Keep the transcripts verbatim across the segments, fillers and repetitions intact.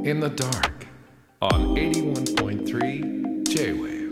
in the Dark on エイティワンポイントスリー J-Wave。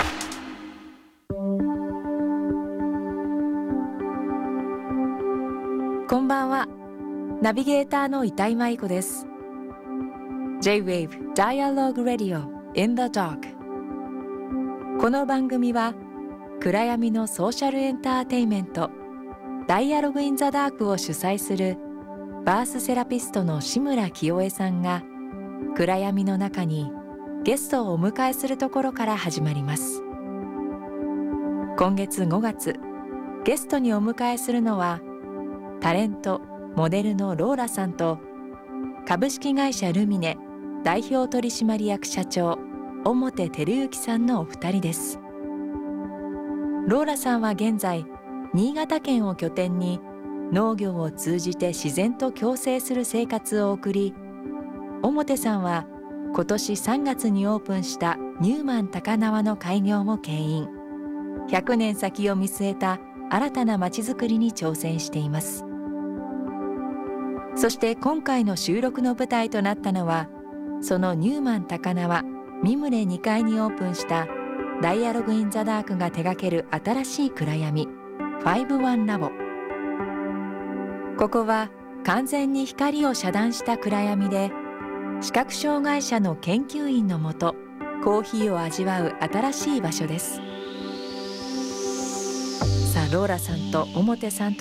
こんばんは。ナビゲーターの板井舞子です。 J-Wave Dialogue Radio in the Dark。 この番組は暗闇のソーシャルエンターテイメントダイアログインザダークを主催するバースセラピストの志村清江さんが暗闇の中にゲストをお迎えするところから始まります。今月ごがつ、ゲストにお迎えするのはタレント・モデルのローラさんと株式会社ルミネ代表取締役社長表照之さんのお二人です。ローラさんは現在新潟県を拠点に農業を通じて自然と共生する生活を送り、表さんは今年さんがつにオープンしたニューマン高輪の開業も牽引、ひゃくねん先を見据えた新たな街づくりに挑戦しています。そして今回の収録の舞台となったのは、そのニューマン高輪ミムレにかいにオープンしたダイアログインザダークが手掛ける新しい暗闇ファイブワンラボ。ここは完全に光を遮断した暗闇で、視覚障害者の研究員のもとコーヒーを味わう新しい場所です。さあ、ローラさんと表さんと